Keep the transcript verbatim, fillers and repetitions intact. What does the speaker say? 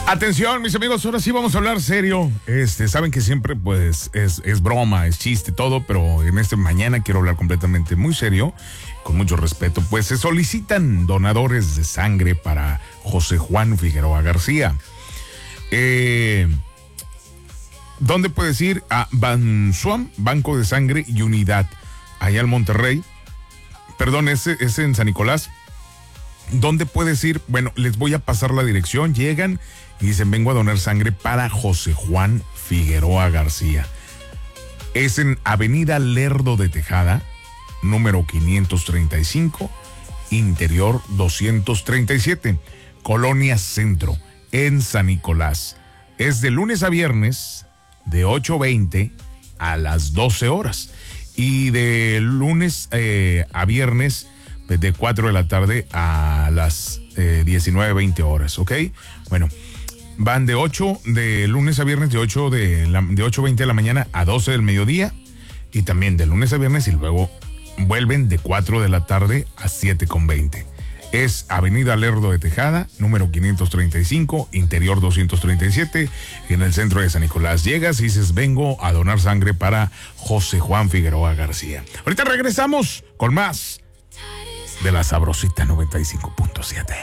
Atención, mis amigos, ahora sí vamos a hablar serio. Este, saben que siempre, pues, es, es broma, es chiste, todo, pero en este mañana quiero hablar completamente muy serio, con mucho respeto. Pues se solicitan donadores de sangre para José Juan Figueroa García. Eh, ¿Dónde puedes ir? A Bansuam, Banco de Sangre y Unidad, allá en Monterrey. Perdón, ese es en San Nicolás. ¿Dónde puedes ir? Bueno, les voy a pasar la dirección. Llegan y dicen, vengo a donar sangre para José Juan Figueroa García. Es en Avenida Lerdo de Tejada, número quinientos treinta y cinco, Interior doscientos treinta y siete, Colonia Centro, en San Nicolás. Es de lunes a viernes, de ocho veinte a las doce horas. Y de lunes eh, a viernes, de cuatro de la tarde a las eh, diecinueve veinte horas, ¿ok? Bueno, van de ocho, de lunes a viernes, de ocho de, la, de ocho veinte de la mañana a doce del mediodía, y también de lunes a viernes, y luego vuelven de cuatro de la tarde a siete con veinte. Es Avenida Lerdo de Tejada, número quinientos treinta y cinco, Interior doscientos treinta y siete, en el centro de San Nicolás. Llegas y dices, vengo a donar sangre para José Juan Figueroa García. Ahorita regresamos con más de la Sabrosita noventa y cinco punto siete.